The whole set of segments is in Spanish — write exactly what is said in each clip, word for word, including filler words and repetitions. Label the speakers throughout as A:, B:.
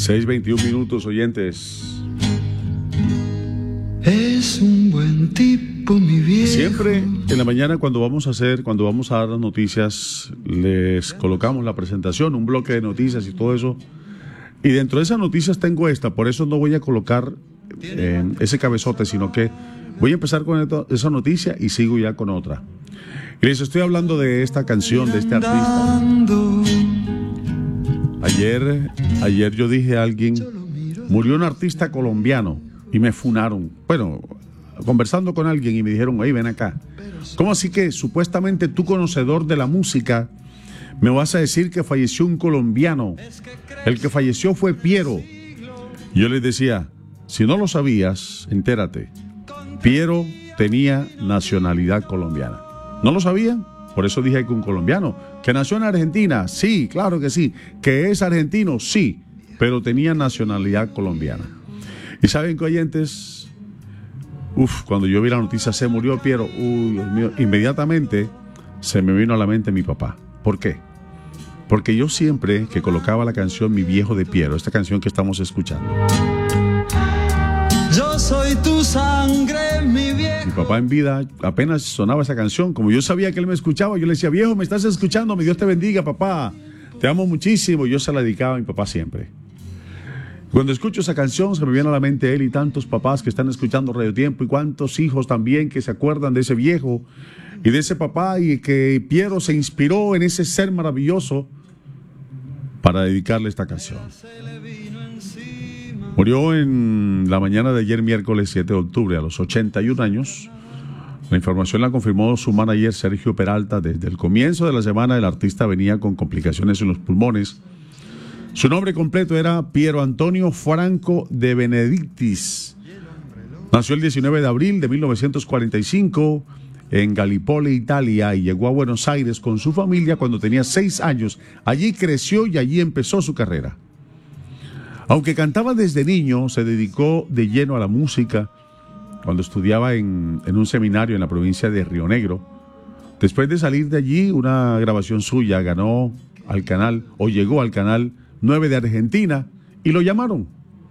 A: seis veintiún minutos, oyentes.
B: Es un buen tipo, mi viejo.
A: Siempre en la mañana cuando vamos a hacer, cuando vamos a dar las noticias, les colocamos la presentación, un bloque de noticias y todo eso. Y dentro de esas noticias tengo esta, por eso no voy a colocar eh, ese cabezote, sino que voy a empezar con esto, esa noticia y sigo ya con otra. Y les estoy hablando de esta canción, de este artista. Ayer, ayer yo dije a alguien, murió un artista colombiano y me funaron. Bueno, conversando con alguien y me dijeron, hey, ven acá. ¿Cómo así que supuestamente tú, conocedor de la música, me vas a decir que falleció un colombiano? El que falleció fue Piero. Yo les decía, si no lo sabías, entérate. Piero tenía nacionalidad colombiana. ¿No lo sabían? Por eso dije que un colombiano. ¿Que nació en Argentina? Sí, claro que sí. ¿Que es argentino? Sí, pero tenía nacionalidad colombiana. Y saben qué, oyentes, uf, cuando yo vi la noticia, se murió Piero, uy, Dios mío, inmediatamente se me vino a la mente mi papá. ¿Por qué? Porque yo siempre que colocaba la canción Mi Viejo de Piero, esta canción que estamos escuchando,
B: yo soy tu sangre, mi viejo.
A: mi papá en vida apenas sonaba esa canción, como yo sabía que él me escuchaba, yo le decía, viejo, ¿me estás escuchando? Mi Dios te bendiga, papá, te amo muchísimo. Yo se la dedicaba a mi papá siempre. Cuando escucho esa canción se me viene a la mente él y tantos papás que están escuchando Radio Tiempo y cuántos hijos también que se acuerdan de ese viejo y de ese papá, y que Piero se inspiró en ese ser maravilloso para dedicarle esta canción. Murió en la mañana de ayer, miércoles siete de octubre, a los ochenta y un años. La información la confirmó su manager Sergio Peralta. Desde el comienzo de la semana el artista venía con complicaciones en los pulmones. Su nombre completo era Piero Antonio Franco de Benedictis. Nació el diecinueve de abril de mil novecientos cuarenta y cinco en Gallipoli, Italia, y llegó a Buenos Aires con su familia cuando tenía seis años. Allí creció y allí empezó su carrera. Aunque cantaba desde niño, se dedicó de lleno a la música cuando estudiaba en, en un seminario en la provincia de Río Negro. Después de salir de allí, una grabación suya ganó al canal, o llegó al canal nueve de Argentina, y lo llamaron.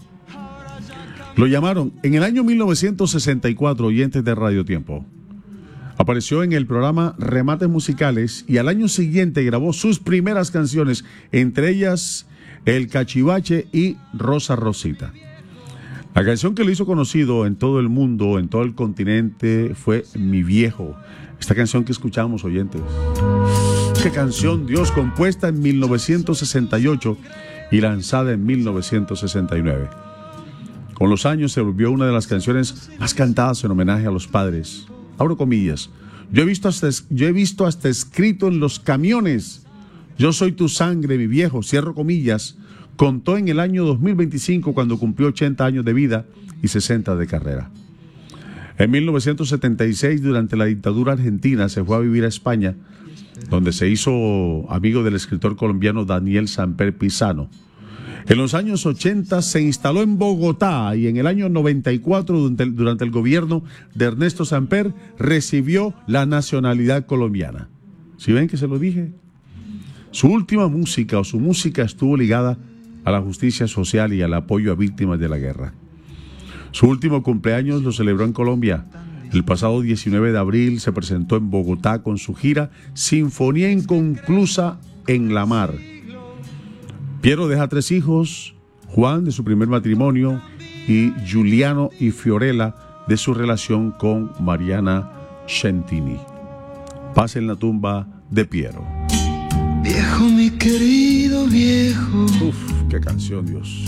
A: Lo llamaron en el año mil novecientos sesenta y cuatro, oyentes de Radio Tiempo. Apareció en el programa Remates Musicales y al año siguiente grabó sus primeras canciones, entre ellas El Cachivache y Rosa Rosita. La canción que lo hizo conocido en todo el mundo, en todo el continente, fue Mi Viejo. Esta canción que escuchamos, oyentes. Qué canción, Dios, compuesta en mil novecientos sesenta y ocho y lanzada en mil novecientos sesenta y nueve. Con los años se volvió una de las canciones más cantadas en homenaje a los padres. Abro comillas. Yo he visto hasta, yo he visto hasta escrito en los camiones: yo soy tu sangre, mi viejo. Cierro comillas. Contó en el año dos mil veinticinco, cuando cumplió ochenta años de vida y sesenta de carrera. En mil novecientos setenta y seis, durante la dictadura argentina, se fue a vivir a España, donde se hizo amigo del escritor colombiano Daniel Samper Pisano. En los años ochenta se instaló en Bogotá y en el año noventa y cuatro, durante el, durante el gobierno de Ernesto Samper, recibió la nacionalidad colombiana. ¿Sí ven que se lo dije? Su última música o su música estuvo ligada a la justicia social y al apoyo a víctimas de la guerra. Su último cumpleaños lo celebró en Colombia. El pasado diecinueve de abril se presentó en Bogotá con su gira Sinfonía Inconclusa en la Mar. Piero deja tres hijos: Juan, de su primer matrimonio, y Giuliano y Fiorella, de su relación con Mariana Centini. Paz en la tumba de Piero.
B: Viejo, mi querido viejo.
A: Uf, qué canción, Dios.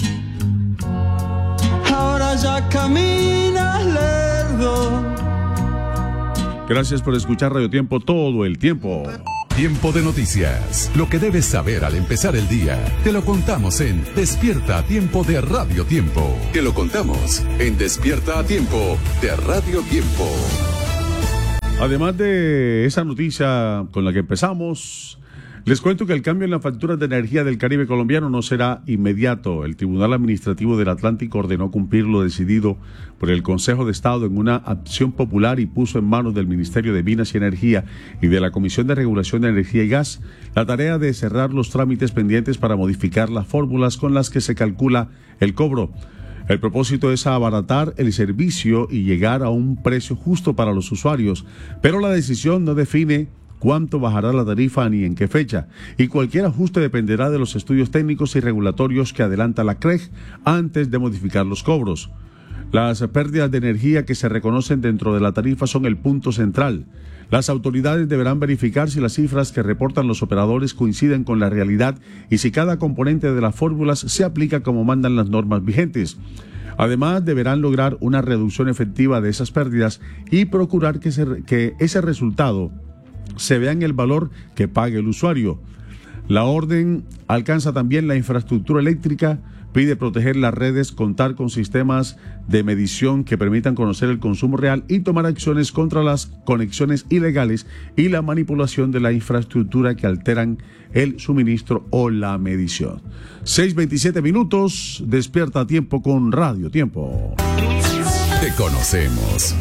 B: Ahora ya caminas lerdo.
A: Gracias por escuchar Radio Tiempo todo el tiempo.
C: Tiempo de noticias. Lo que debes saber al empezar el día. Te lo contamos en Despierta a Tiempo de Radio Tiempo. Te lo contamos en Despierta a Tiempo de Radio Tiempo.
A: Además de esa noticia con la que empezamos, Les cuento que el cambio en las facturas de energía del Caribe colombiano no será inmediato. El Tribunal Administrativo del Atlántico ordenó cumplir lo decidido por el Consejo de Estado en una acción popular y puso en manos del Ministerio de Minas y Energía y de la Comisión de Regulación de Energía y Gas la tarea de cerrar los trámites pendientes para modificar las fórmulas con las que se calcula el cobro. El propósito es abaratar el servicio y llegar a un precio justo para los usuarios, pero la decisión no define cuánto bajará la tarifa ni en qué fecha, y cualquier ajuste dependerá de los estudios técnicos y regulatorios que adelanta la C R E G antes de modificar los cobros. Las pérdidas de energía que se reconocen dentro de la tarifa son el punto central. Las autoridades deberán verificar si las cifras que reportan los operadores coinciden con la realidad y si cada componente de las fórmulas se aplica como mandan las normas vigentes. Además, deberán lograr una reducción efectiva de esas pérdidas y procurar que, se, que ese resultado se vea en el valor que pague el usuario. La orden alcanza también la infraestructura eléctrica, pide proteger las redes, contar con sistemas de medición que permitan conocer el consumo real y tomar acciones contra las conexiones ilegales y la manipulación de la infraestructura que alteran el suministro o la medición. seis veintisiete minutos, despierta a tiempo con Radio Tiempo.
C: Te conocemos.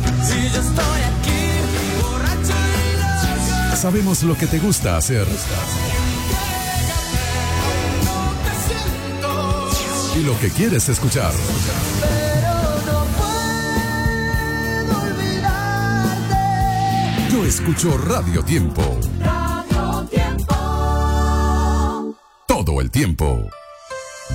C: Sabemos lo que te gusta hacer. Y lo que quieres escuchar. Yo escucho Radio Tiempo.
D: Radio Tiempo.
C: Todo el tiempo.